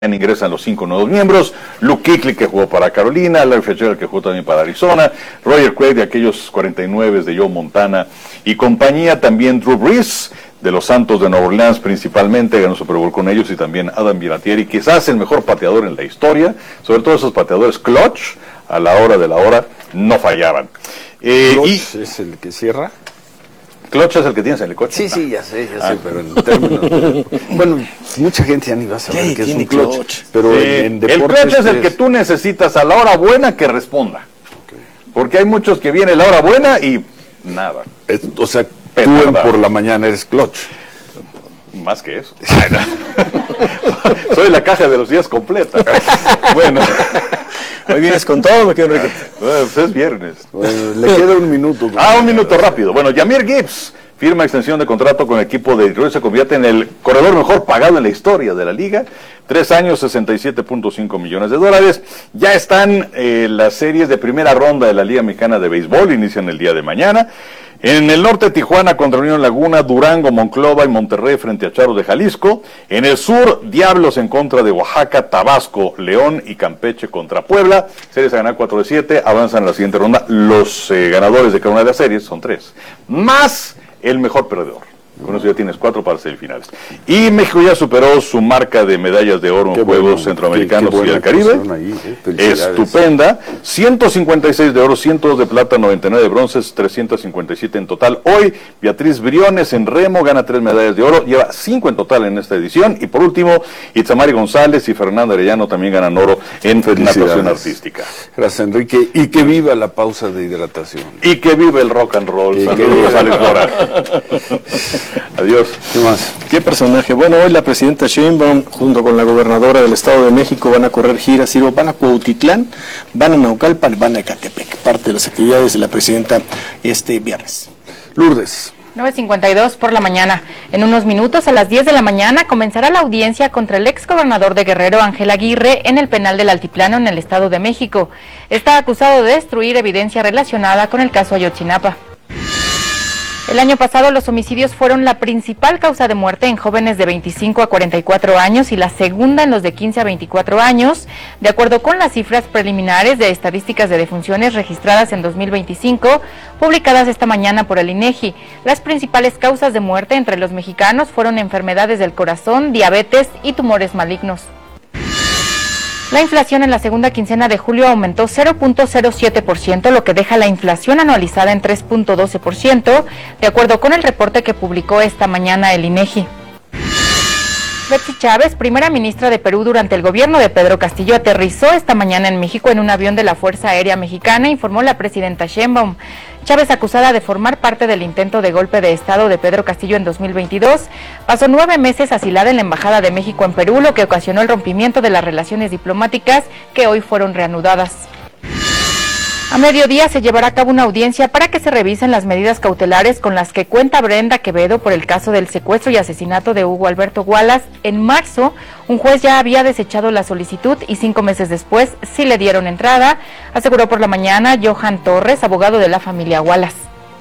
Ingresan los 5 nuevos miembros: Luke Kuechly, que jugó para Carolina; Larry Fitzgerald, que jugó también para Arizona; Roger Craig, de aquellos 49 de Joe Montana y compañía; también Drew Brees, de los Santos de Nueva Orleans principalmente, ganó Super Bowl con ellos; y también Adam Vinatieri, quizás el mejor pateador en la historia. Sobre todo esos pateadores clutch, a la hora de la hora, no fallaban. ¿Clutch es el que cierra? ¿Clutch es el que tienes en el coche? Sí, ya sé, pero en términos... Bueno, mucha gente ya ni va a saber qué es un clutch. Pero en deportes... El clutch es el que tú necesitas a la hora buena que responda. Okay. Porque hay muchos que viene la hora buena y nada. O sea, tú por la mañana eres clutch. Más que eso. Soy la caja de los días completa. Bueno... Hoy vienes con todo, me quedo Enrique. Pues es viernes. Bueno, le queda un minuto. Un minuto rápido. Bueno, Jahmyr Gibbs firma extensión de contrato con el equipo de Detroit, se convierte en el corredor mejor pagado en la historia de la liga. 3 años, $67.5 millones. Ya están las series de primera ronda de la Liga Mexicana de Béisbol, inician el día de mañana. En el norte, Tijuana contra Unión Laguna, Durango, Monclova y Monterrey frente a Charros de Jalisco. En el sur, Diablos en contra de Oaxaca, Tabasco, León y Campeche contra Puebla. Series a ganar 4-7, avanzan a la siguiente ronda. Los ganadores de cada una de las series son 3, más el mejor perdedor. Con eso ya tienes 4 para semifinales. Y México ya superó su marca de medallas de oro en Juegos Centroamericanos y del Caribe. Estupenda. 156 de oro, 102 de plata, 99 de bronce, 357 en total. Hoy, Beatriz Briones en remo gana 3 medallas de oro, lleva 5 en total en esta edición. Y por último, Itzamari González y Fernando Arellano también ganan oro en natación artística. Gracias, Enrique. Y que viva la pausa de hidratación. Y que viva el rock and roll. Saludos, Alex Lora. Adiós. ¿Qué más? ¿Qué personaje? Bueno, hoy la presidenta Sheinbaum junto con la gobernadora del Estado de México van a correr giras, van a Cuautitlán, van a Naucalpan, van a Ecatepec. Parte de las actividades de la presidenta este viernes. Lourdes. 9:52 por la mañana. En unos minutos, a las 10 de la mañana, comenzará la audiencia contra el exgobernador de Guerrero, Ángel Aguirre, en el penal del Altiplano, en el Estado de México. Está acusado de destruir evidencia relacionada con el caso Ayotzinapa. El año pasado los homicidios fueron la principal causa de muerte en jóvenes de 25 a 44 años y la segunda en los de 15 a 24 años, de acuerdo con las cifras preliminares de estadísticas de defunciones registradas en 2025, publicadas esta mañana por el INEGI. Las principales causas de muerte entre los mexicanos fueron enfermedades del corazón, diabetes y tumores malignos. La inflación en la segunda quincena de julio aumentó 0.07%, lo que deja la inflación anualizada en 3.12%, de acuerdo con el reporte que publicó esta mañana el INEGI. Betsy Chávez, primera ministra de Perú durante el gobierno de Pedro Castillo, aterrizó esta mañana en México en un avión de la Fuerza Aérea Mexicana, informó la presidenta Sheinbaum. Chávez, acusada de formar parte del intento de golpe de Estado de Pedro Castillo en 2022, pasó 9 meses asilada en la Embajada de México en Perú, lo que ocasionó el rompimiento de las relaciones diplomáticas que hoy fueron reanudadas. A mediodía se llevará a cabo una audiencia para que se revisen las medidas cautelares con las que cuenta Brenda Quevedo por el caso del secuestro y asesinato de Hugo Alberto Wallace. En marzo, un juez ya había desechado la solicitud y 5 meses después sí le dieron entrada, aseguró por la mañana Johan Torres, abogado de la familia Wallace.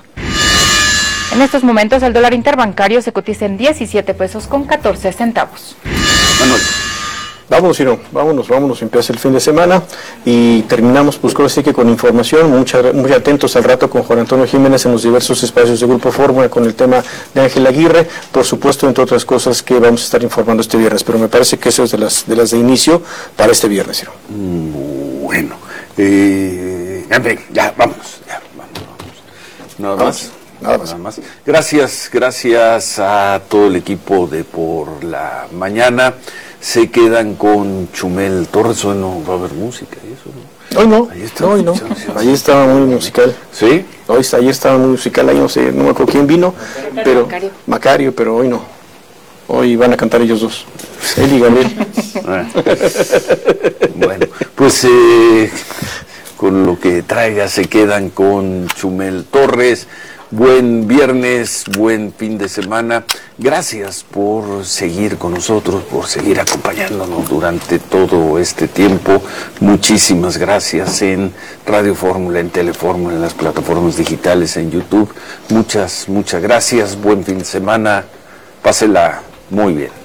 En estos momentos el dólar interbancario se cotiza en 17 pesos con 14 centavos. Manuel. Vámonos, Ciro, vámonos, empieza el fin de semana y terminamos, pues creo sí que con información, muy atentos al rato con Juan Antonio Jiménez en los diversos espacios de Grupo Fórmula con el tema de Ángel Aguirre, por supuesto, entre otras cosas que vamos a estar informando este viernes, pero me parece que eso es de las de inicio para este viernes, Ciro. Bueno, en fin, ya, vámonos. Nada más. Gracias a todo el equipo de Por la Mañana. Se quedan con Chumel Torres. Hoy no va a haber música y eso, ¿no? Hoy no. Ahí estaba muy musical. ¿Sí? Ayer estaba muy musical, ahí no me acuerdo quién vino, pero Macario, pero hoy no. Hoy van a cantar ellos dos, él y Gabriel. Bueno, pues con lo que traiga se quedan con Chumel Torres. Buen viernes, buen fin de semana. Gracias por seguir con nosotros, por seguir acompañándonos durante todo este tiempo. Muchísimas gracias en Radio Fórmula, en Telefórmula, en las plataformas digitales, en YouTube. Muchas gracias. Buen fin de semana. Pásela muy bien.